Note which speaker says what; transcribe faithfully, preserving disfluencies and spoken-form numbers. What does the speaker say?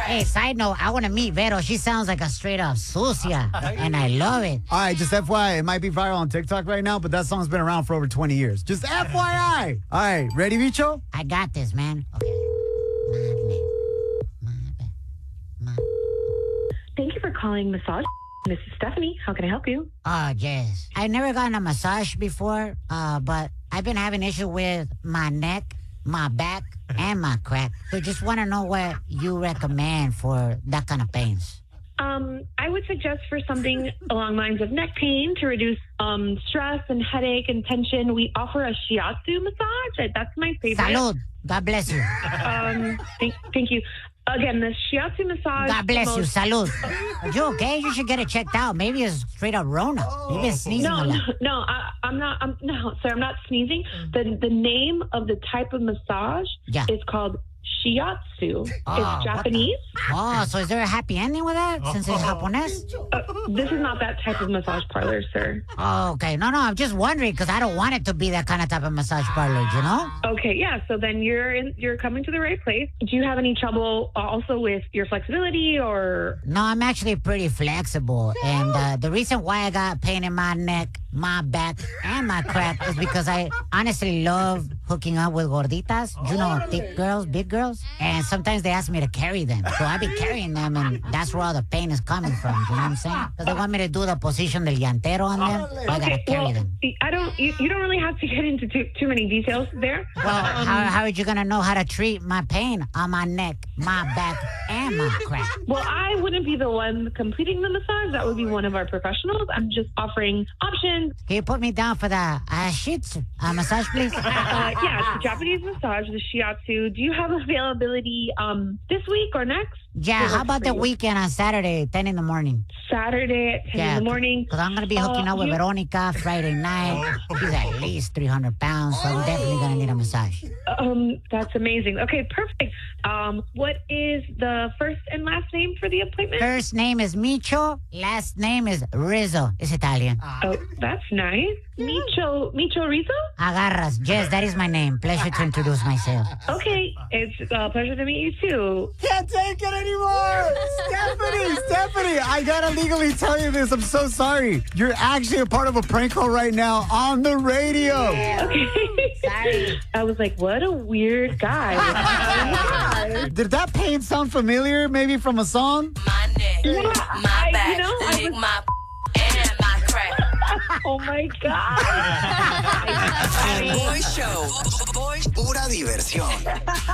Speaker 1: Hey, side note, I want to meet Vero. She sounds like a straight up sucia, and I love it.
Speaker 2: All right, just F Y I, it might be viral on TikTok right now, but that song's been around for over twenty years. Just F Y I. All right, ready, Micho?
Speaker 1: I got this, man. Okay. My neck. My back. My...
Speaker 3: Thank you for calling Massage. This is Stephanie. How can I help you?
Speaker 1: Oh, yes. I've never gotten a massage before, uh, but I've been having issues with my neck, my back, and my crack. So just want to know what you recommend for that kind of pains.
Speaker 3: Um, I would suggest for something along the lines of neck pain to reduce um, stress and headache and tension. We offer a shiatsu massage. That's my favorite.
Speaker 1: Salud. God bless you.
Speaker 3: Um, thank, thank you. Again, the shiatsu massage.
Speaker 1: God bless
Speaker 3: most...
Speaker 1: you. Salud. Are you okay? You should get it checked out. Maybe it's straight up Rona. You've been sneezing
Speaker 3: no,
Speaker 1: a lot.
Speaker 3: No, no, I, I'm not. I'm, no, sir, I'm not sneezing. The the name of the type of massage
Speaker 1: yeah.
Speaker 3: is called shiatsu.
Speaker 1: Oh,
Speaker 3: it's Japanese.
Speaker 1: Oh, so is there a happy ending with that since it's Japanese?
Speaker 3: Uh, this is not that type of massage parlor, sir.
Speaker 1: Oh, okay. No, no, I'm just wondering because I don't want it to be that kind of type of massage parlor, you know?
Speaker 3: Okay, yeah. So then you're in, you're coming to the right place. Do you have any trouble also with your flexibility or?
Speaker 1: No, I'm actually pretty flexible. And uh, the reason why I got pain in my neck, my back, and my crack is because I honestly love hooking up with gorditas. You know, thick girls, big girls. And sometimes they ask me to carry them. So I be carrying them, and that's where all the pain is coming from. You know what I'm saying? Because they want me to do the position del llantero on them. So I gotta carry
Speaker 3: well,
Speaker 1: them.
Speaker 3: I don't. You, you don't really have to get into too, too many details there.
Speaker 1: Well, um, how, how are you gonna know how to treat my pain on my neck, my back, and my crack?
Speaker 3: Well, I wouldn't be the one completing the massage. That would be one of our professionals. I'm just offering options.
Speaker 1: Can you put me down for the uh, shits uh, massage, please?
Speaker 3: Uh, yeah, it's a Japanese massage, the shiatsu. Do you have availability um, this week or next?
Speaker 1: Yeah, how about the you? weekend on Saturday, ten in the morning?
Speaker 3: Saturday at ten
Speaker 1: yeah,
Speaker 3: in the morning?
Speaker 1: Because I'm going to be hooking uh, up with you... Veronica Friday night. She's at least three hundred pounds, so I'm definitely going to need a massage.
Speaker 3: Um, That's amazing. Okay, perfect. Um, what is the first and last name for the appointment?
Speaker 1: First name is Micho. Last name is Rizzo. It's Italian.
Speaker 3: Oh, that's nice. Micho, Micho Rizzo?
Speaker 1: Agarras. Yes, that is my name. Pleasure to introduce myself.
Speaker 3: Okay, it's a pleasure to meet you, too.
Speaker 2: Can't take it anymore! Stephanie, Stephanie, I gotta legally tell you this. I'm so sorry. You're actually a part of a prank call right now on the radio.
Speaker 3: Okay. Sorry. I was like, what a weird guy.
Speaker 2: Did that pain sound familiar, maybe from a song?
Speaker 4: My neck,
Speaker 3: yeah,
Speaker 4: my
Speaker 3: I,
Speaker 4: back,
Speaker 3: you know,
Speaker 4: leg,
Speaker 3: was...
Speaker 4: my and my crack.
Speaker 3: Oh, my God.
Speaker 5: El Boy Show. Pura diversión.